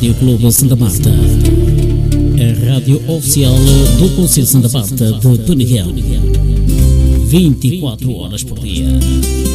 Rádio Clube Santa Marta, a rádio oficial do Conselho Santa Marta de Tuniguel, 24 horas por dia.